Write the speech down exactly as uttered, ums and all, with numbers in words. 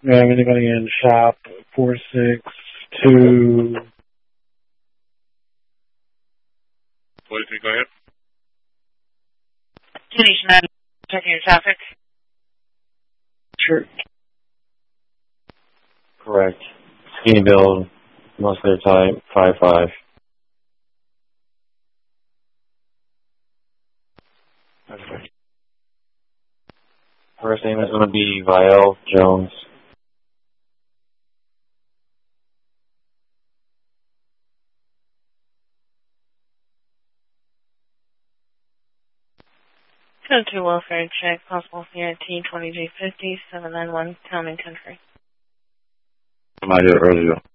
Do you have anybody in shop four six two? forty-three, go ahead. Station nine, checking your traffic. Sure. Correct. Skinny build, muscular type, five five. Okay. First name is going to be Vielle Jones. Code two welfare check, possible here at T twenty-two fifty, seven nine one, Town and Country. Somebody earlier.